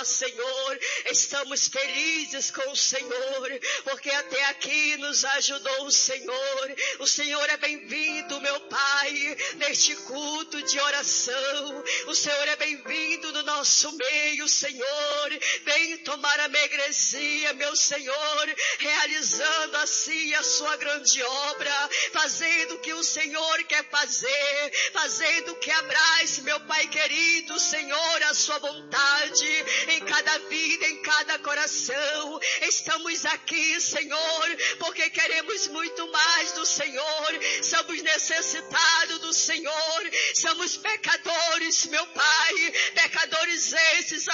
ó Senhor. Estamos felizes com o Senhor, porque até aqui nos ajudou o Senhor. O Senhor é bem-vindo, meu Pai, neste culto de oração. O Senhor é bem-vindo no nosso meio, Senhor. Vem tomar a megresia, meu Senhor, realizando assim a sua grande obra, fazendo o que o Senhor quer fazer, fazendo o que abrace, meu Pai querido, Senhor, a sua vontade em cada vida, em cada coração. Estamos aqui, Senhor, porque queremos muito mais do Senhor. Somos necessitados do Senhor. Somos pecadores, meu Pai, pecadores esses